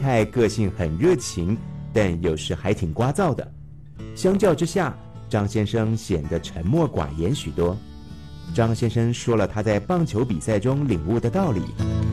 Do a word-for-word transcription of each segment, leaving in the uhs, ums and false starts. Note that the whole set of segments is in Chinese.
太个性很热情，但有时还挺聒噪的。相较之下，张先生显得沉默寡言许多。张先生说了他在棒球比赛中领悟的道理。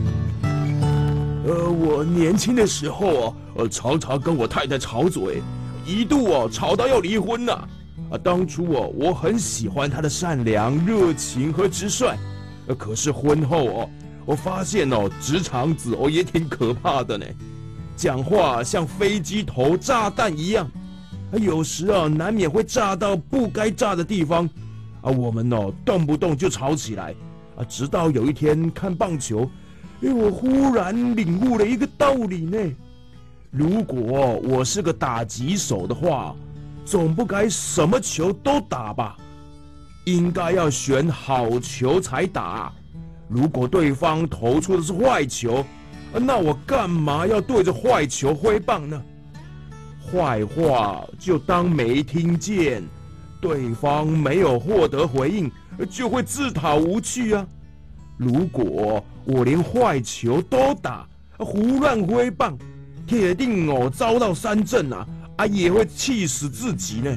呃，我年轻的时候啊，呃，常常跟我太太吵嘴，一度哦、啊、吵到要离婚呐、啊。啊，当初哦、啊，我很喜欢她的善良、热情和直率。呃，可是婚后哦、啊，我发现哦，直肠子哦也挺可怕的呢，讲话像飞机头炸弹一样，啊，有时啊难免会炸到不该炸的地方。啊，我们哦动不动就吵起来。啊，直到有一天看棒球。因为我忽然领悟了一个道理呢，如果我是个打击手的话，总不该什么球都打吧，应该要选好球才打。如果对方投出的是坏球，那我干嘛要对着坏球挥棒呢？坏话就当没听见，对方没有获得回应，就会自讨无趣啊。如果我连坏球都打，胡乱挥棒，铁定哦遭到三振啊，啊也会气死自己呢。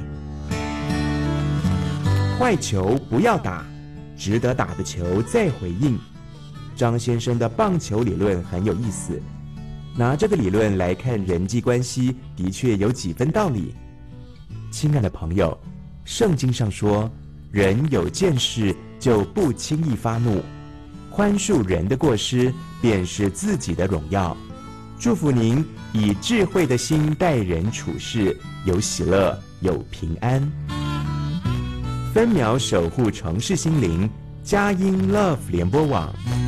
坏球不要打，值得打的球再回应。张先生的棒球理论很有意思，拿这个理论来看人际关系，的确有几分道理。亲爱的朋友，圣经上说，人有见识就不轻易发怒。宽恕人的过失，便是自己的荣耀。祝福您以智慧的心待人处事，有喜乐，有平安。分秒守护城市心灵，佳音 Love 联播网。